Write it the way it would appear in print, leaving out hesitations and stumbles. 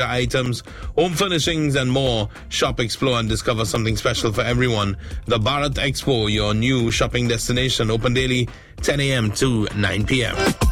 items, home furnishings and more. Shop, explore and discover something special for everyone. The Bharat Expo, your new shopping destination, open daily 10 a.m. to 9 p.m.